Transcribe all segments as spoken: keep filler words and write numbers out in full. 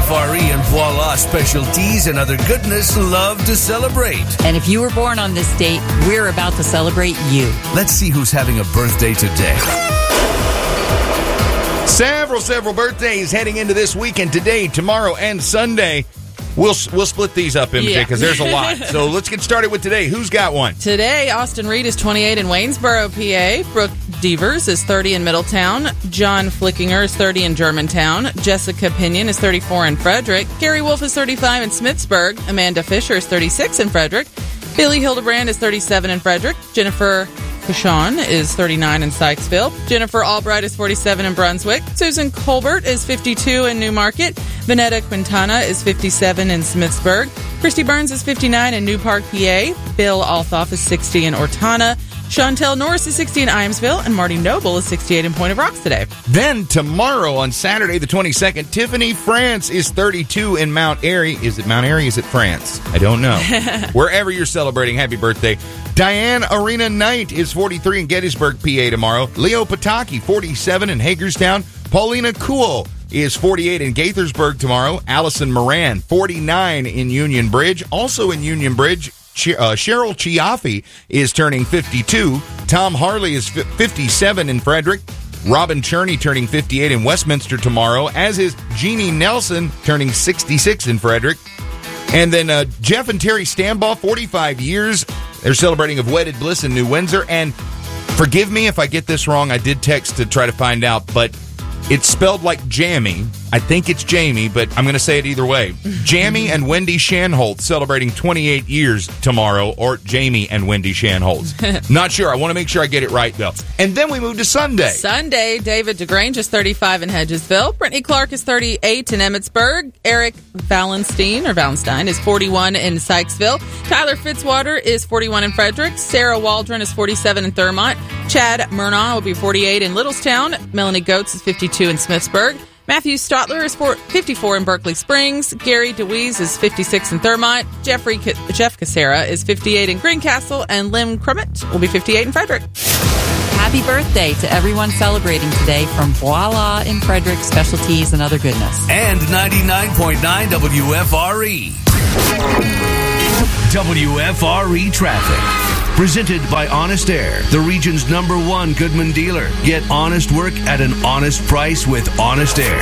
F R E and Voila Specialties and other goodness love to celebrate. And if you were born on this date, we're about to celebrate you. Let's see who's having a birthday today. Several, several birthdays heading into this weekend today, tomorrow, and Sunday. We'll we'll split these up, M J, because yeah. there's a lot. So let's get started with today. Who's got one? Today, Austin Reed is twenty-eight in Waynesboro, P A. Brooke Devers is thirty in Middletown. John Flickinger is thirty in Germantown. Jessica Pinion is thirty-four in Frederick. Gary Wolf is thirty-five in Smithsburg. Amanda Fisher is thirty-six in Frederick. Billy Hildebrand is thirty-seven in Frederick. Jennifer Cashon is thirty-nine in Sykesville. Jennifer Albright is forty-seven in Brunswick. Susan Colbert is fifty-two in Newmarket. Vanetta Quintana is fifty-seven in Smithsburg. Christy Burns is fifty-nine in New Park, P A. Bill Althoff is sixty in Ortona. Chantel Norris is sixty in Iamsville. And Marty Noble is sixty-eight in Point of Rocks today. Then tomorrow on Saturday the twenty-second, Tiffany France is thirty-two in Mount Airy. Is it Mount Airy? Is it France? I don't know. Wherever you're celebrating, happy birthday. Diane Arena Knight is forty-three in Gettysburg, P A tomorrow. Leo Pataki, forty-seven in Hagerstown. Paulina Kuhl is forty-eight in Gaithersburg tomorrow. Allison Moran, forty-nine in Union Bridge. Also in Union Bridge, Ch- uh, Cheryl Chiaffi is turning fifty-two. Tom Harley is f- fifty-seven in Frederick. Robin Cherney turning fifty-eight in Westminster tomorrow, as is Jeannie Nelson turning sixty-six in Frederick. And then uh, Jeff and Terry Stambaugh, forty-five years. They're celebrating of wedded bliss in New Windsor. And forgive me if I get this wrong. I did text to try to find out, but it's spelled like Jamie. I think it's Jamie, but I'm going to say it either way. Jamie and Wendy Shanholtz celebrating twenty-eight years tomorrow, or Jamie and Wendy Shanholtz. Not sure. I want to make sure I get it right, though. And then we move to Sunday. Sunday, David DeGrange is thirty-five in Hedgesville. Brittany Clark is thirty-eight in Emmitsburg. Eric Valenstein, or Valenstein, is forty-one in Sykesville. Tyler Fitzwater is forty-one in Frederick. Sarah Waldron is forty-seven in Thurmont. Chad Murnaugh will be forty-eight in Littlestown. Melanie Goetz is fifty-two in Smithsburg. Matthew Stotler is fifty-four in Berkeley Springs. Gary DeWeese is fifty-six in Thurmont. Jeffrey K- Jeff Casera is fifty-eight in Greencastle. And Lim Crummett will be fifty-eight in Frederick. Happy birthday to everyone celebrating today from Voila in Frederick, Specialties and other goodness. And ninety-nine point nine W F R E. W F R E Traffic. Presented by Honest Air, the region's number one Goodman dealer. Get honest work at an honest price with Honest Air.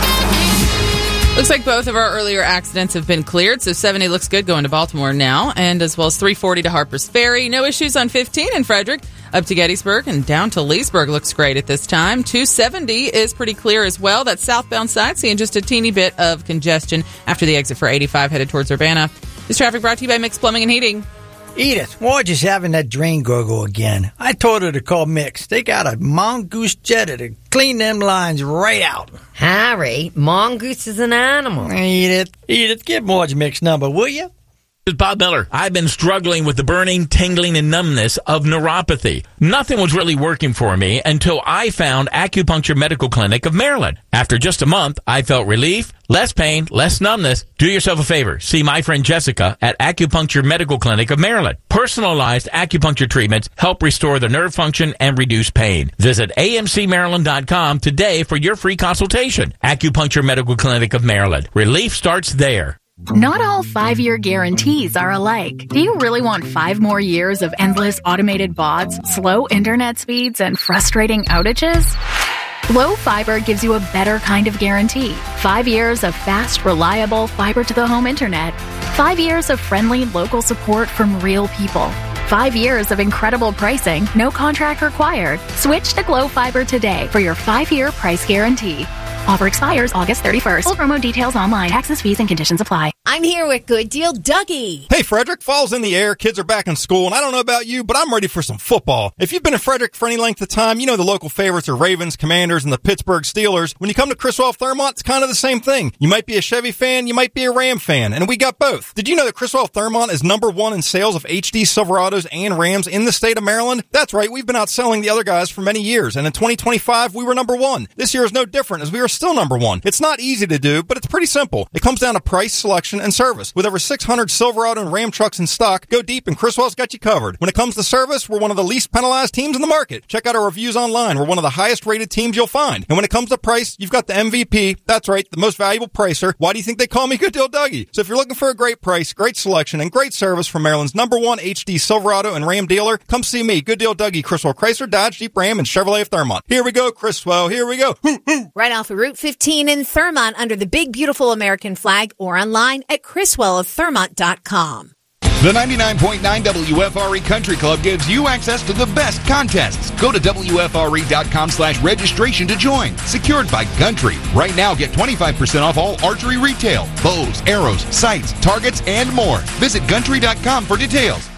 Looks like both of our earlier accidents have been cleared, so seventy looks good going to Baltimore now, and as well as three forty to Harper's Ferry. No issues on fifteen in Frederick, up to Gettysburg, and down to Leesburg looks great at this time. two seventy is pretty clear as well. That southbound side seeing just a teeny bit of congestion after the exit for eighty-five headed towards Urbana. This traffic brought to you by Mix Plumbing and Heating. Edith, why just having that drain gurgle again? I told her to call Mix. They got a mongoose jetter to clean them lines right out. Harry, mongoose is an animal. Edith, Edith, give Marge Mix number, will you? This is Bob Miller. I've been struggling with the burning, tingling, and numbness of neuropathy. Nothing was really working for me until I found Acupuncture Medical Clinic of Maryland. After just a month, I felt relief, less pain, less numbness. Do yourself a favor. See my friend Jessica at Acupuncture Medical Clinic of Maryland. Personalized acupuncture treatments help restore the nerve function and reduce pain. Visit A M C Maryland dot com today for your free consultation. Acupuncture Medical Clinic of Maryland. Relief starts there. Not all five-year guarantees are alike. Do you really want five more years of endless automated bots, slow internet speeds, and frustrating outages? Glow Fiber gives you a better kind of guarantee. Five years of fast, reliable fiber-to-the-home internet. Five years of friendly local support from real people. Five years of incredible pricing, no contract required. Switch to Glow Fiber today for your five-year price guarantee. Offer expires August thirty-first. Full promo details online. Taxes, fees, and conditions apply. I'm here with Good Deal Dougie. Hey, Frederick, fall's in the air, kids are back in school, and I don't know about you, but I'm ready for some football. If you've been in Frederick for any length of time, you know the local favorites are Ravens, Commanders, and the Pittsburgh Steelers. When you come to Criswell Thermont, it's kind of the same thing. You might be a Chevy fan, you might be a Ram fan, and we got both. Did you know that Criswell Thermont is number one in sales of H D Silverados and Rams in the state of Maryland? That's right, we've been outselling the other guys for many years, and in twenty twenty-five, we were number one. This year is no different, as we are still number one. It's not easy to do, but it's pretty simple. It comes down to price, selection, selection, and service. With over six hundred Silverado and Ram trucks in stock, go deep and Criswell's got you covered. When it comes to service, we're one of the least penalized teams in the market. Check out our reviews online. We're one of the highest rated teams you'll find. And when it comes to price, you've got the M V P. That's right, the most valuable pricer. Why do you think they call me Good Deal Dougie? So if you're looking for a great price, great selection, and great service from Maryland's number one H D Silverado and Ram dealer, come see me, Good Deal Dougie, Criswell Chrysler, Dodge, Jeep, Ram, and Chevrolet of Thurmont. Here we go, Criswell. Here we go. Hoo, hoo. Right off of Route fifteen in Thurmont under the big, beautiful American flag or online at criswell of thurmont dot com. The ninety-nine point nine W F R E Country Club gives you access to the best contests. Go to W F R E dot com slash registration to join. Secured by Country. Right now, get twenty-five percent off all archery retail, bows, arrows, sights, targets, and more. Visit Country dot com for details.